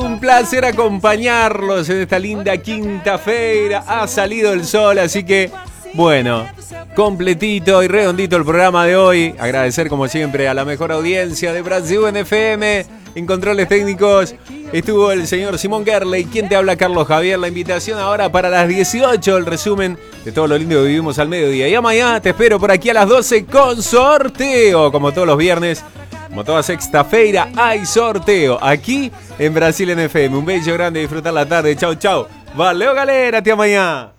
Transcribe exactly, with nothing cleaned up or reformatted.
un placer acompañarlos en esta linda quinta-feira. Ha salido el sol, así que, bueno, completito y redondito el programa de hoy. Agradecer, como siempre, a la mejor audiencia de Brasil en F M. En controles técnicos estuvo el señor Simón Gerley. ¿Quién te habla? Carlos Javier. La invitación ahora para las dieciocho, el resumen de todo lo lindo que vivimos al mediodía. Y a mañana te espero por aquí a las doce con sorteo, como todos los viernes. Como toda sexta-feira hay sorteo aquí en Brasil en F M. Un beso grande, disfrutar la tarde. Chau, chau. Valeu, galera. Hasta mañana.